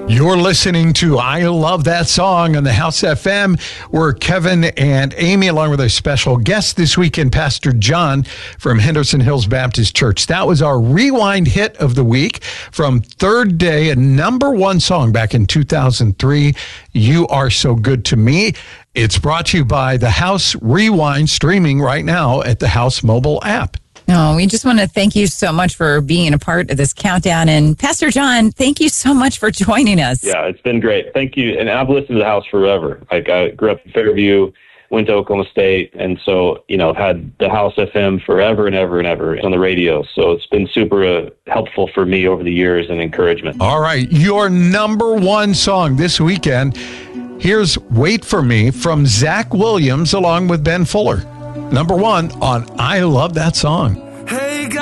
You're listening to I Love That Song on the House FM. We're Kevin and Amy, along with our special guest this weekend, Pastor John from Henderson Hills Baptist Church. That was our Rewind hit of the week from Third Day, a #1 song back in 2003, You Are So Good to Me. It's brought to you by the House Rewind, streaming right now at the House mobile app. No, we just want to thank you so much for being a part of this countdown. And Pastor John, thank you so much for joining us. Yeah, it's been great. Thank you. And I've listened to the House forever. Like, I grew up in Fairview, went to Oklahoma State, and so, I've had the House FM forever and ever and ever on the radio. So it's been super helpful for me over the years and encouragement. All right, your #1 song this weekend. Here's Wait For Me from Zach Williams along with Ben Fuller. #1 on I Love That Song.